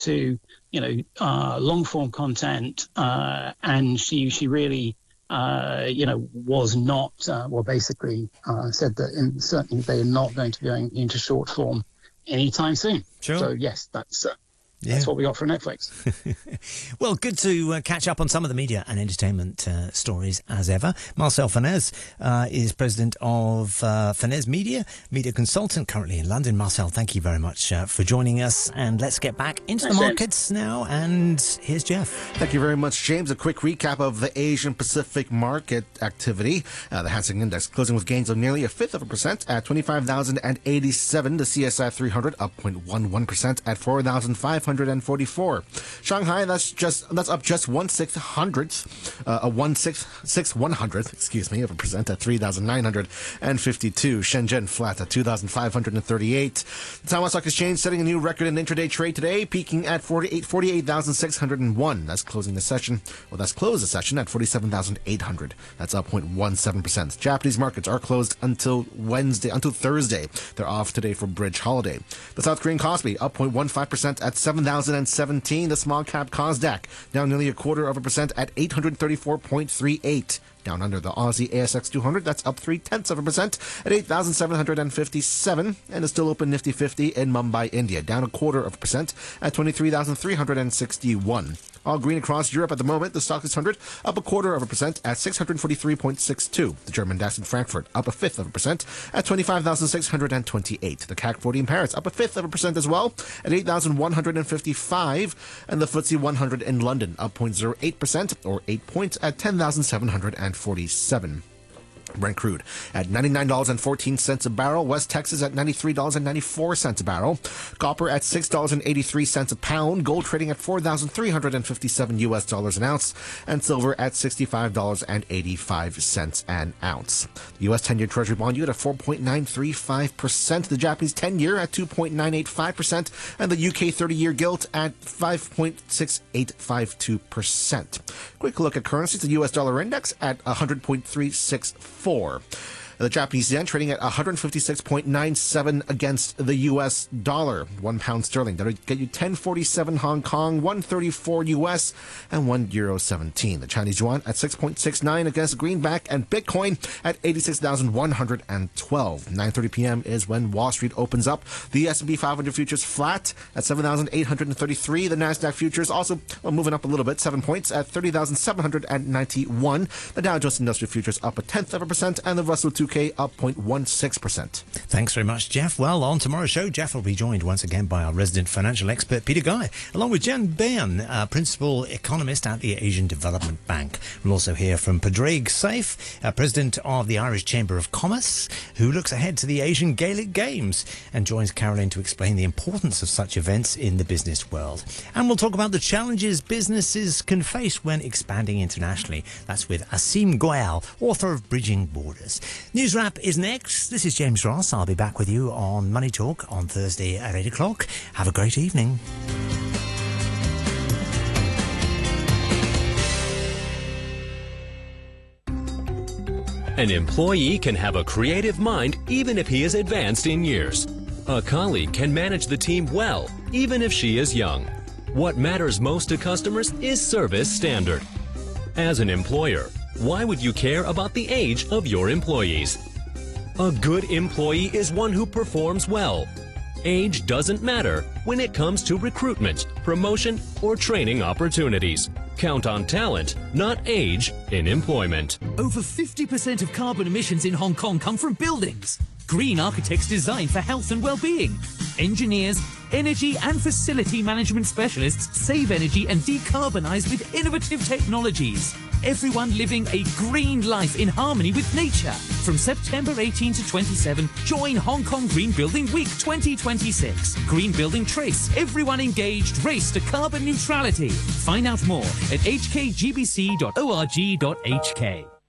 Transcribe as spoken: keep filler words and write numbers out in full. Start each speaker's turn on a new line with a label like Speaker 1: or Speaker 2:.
Speaker 1: to, you know, uh, long form content, uh, and she she really, uh, you know, was not uh, well. Basically, uh, said that in, certainly they are not going to be going into short form anytime soon.
Speaker 2: Sure.
Speaker 1: So yes, that's. Uh,
Speaker 2: Yeah.
Speaker 1: That's what we got from Netflix.
Speaker 2: Well, good to uh, catch up on some of the media and entertainment uh, stories as ever. Marcel Fernez uh, is president of uh, Fernez Media, media consultant currently in London. Marcel, thank you very much uh, for joining us. And let's get back into
Speaker 1: Thanks,
Speaker 2: the markets James. now. And here's Jeff.
Speaker 3: Thank you very much, James. A quick recap of the Asian Pacific market activity. Uh, the Hang Seng Index closing with gains of nearly a fifth of a percent at twenty-five thousand eighty-seven. The C S I three hundred up zero point one one percent at four thousand five hundred forty-four. Shanghai, that's just that's up just one six hundredth, uh, a one six six one hundredth, excuse me, of a percent at three thousand nine hundred fifty-two. Shenzhen flat at two thousand five hundred thirty-eight. The Taiwan Stock Exchange setting a new record in intraday trade today, peaking at forty-eight thousand six hundred one. That's closing the session. Well, that's closed the session at forty-seven thousand eight hundred. That's up zero point one seven percent. Japanese markets are closed until Wednesday, until Thursday. They're off today for Bridge Holiday. The South Korean Kospi up zero point one five percent at seven thousand seventeen. The small cap Kosdaq down nearly a quarter of a percent at eight hundred thirty-four point three eight. Down under the Aussie A S X two hundred, that's up three tenths of a percent at eight thousand seven hundred fifty-seven. And the still open Nifty fifty in Mumbai, India, down a quarter of a percent at twenty-three thousand three hundred sixty-one. All green across Europe at the moment. The Stock six hundred up a quarter of a percent at six hundred forty-three point six two. The German DAX in Frankfurt up a fifth of a percent at twenty-five thousand six hundred twenty-eight. The C A C forty in Paris up a fifth of a percent as well at eight thousand one hundred fifty-five. And the F T S E one hundred in London up zero point zero eight percent or eight points at ten thousand seven hundred forty-seven. Brent crude at ninety-nine dollars and fourteen cents a barrel. West Texas at ninety-three dollars and ninety-four cents a barrel. Copper at six dollars and eighty-three cents a pound. Gold trading at four thousand three hundred fifty-seven U S dollars an ounce. And silver at sixty-five dollars and eighty-five cents an ounce. The U S ten-year Treasury bond yield at four point nine three five percent. The Japanese ten-year at two point nine eight five percent. And the U K thirty-year gilt at five point six eight five two percent. Quick look at currencies. The U S dollar index at one hundred point three six four. The Japanese yen trading at one fifty-six point nine seven against the U S dollar. One pound sterling. That'll get you ten forty-seven Hong Kong, one thirty-four U S, and one euro seventeen. The Chinese yuan at six point six nine against greenback, and Bitcoin at eighty-six thousand one hundred twelve. nine thirty p.m. is when Wall Street opens up. The S and P five hundred futures flat at seven thousand eight hundred thirty-three. The Nasdaq futures also well, moving up a little bit, seven points at thirty thousand seven hundred ninety-one. The Dow Jones Industrial futures up a tenth of a percent, and the Russell two K up zero point one six percent.
Speaker 2: Thanks very much, Jeff. Well, on tomorrow's show, Jeff will be joined once again by our resident financial expert, Peter Guy, along with Jen Bain, uh, principal economist at the Asian Development Bank. We'll also hear from Padraig Saif, uh, president of the Irish Chamber of Commerce, who looks ahead to the Asian Gaelic Games and joins Caroline to explain the importance of such events in the business world. And we'll talk about the challenges businesses can face when expanding internationally. That's with Asim Goyal, author of Bridging Borders. News Wrap is next. This is James Ross. I'll be back with you on Money Talk on Thursday at eight o'clock. Have a great evening.
Speaker 4: An employee can have a creative mind even if he is advanced in years. A colleague can manage the team well even if she is young. What matters most to customers is service standard. As an employer, why would you care about the age of your employees? A good employee is one who performs well. Age doesn't matter when it comes to recruitment, promotion, or training opportunities. Count on talent, not age, in employment.
Speaker 5: Over fifty percent of carbon emissions in Hong Kong come from buildings. Green architects design for health and well-being. Engineers, energy and facility management specialists save energy and decarbonize with innovative technologies. Everyone living a green life in harmony with nature. From September eighteenth to twenty-seventh, join Hong Kong Green Building Week twenty twenty-six. Green Building Trace. Everyone engaged. Race to carbon neutrality. Find out more at h k g b c dot org dot h k.